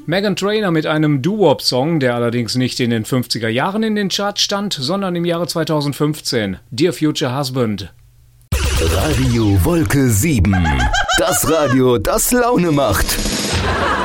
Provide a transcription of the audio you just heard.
Meghan Trainor mit einem Doo-Wop-Song, der allerdings nicht in den 50er Jahren in den Charts stand, sondern im Jahre 2015. Dear Future Husband. Radio Wolke 7. Das Radio, das Laune macht.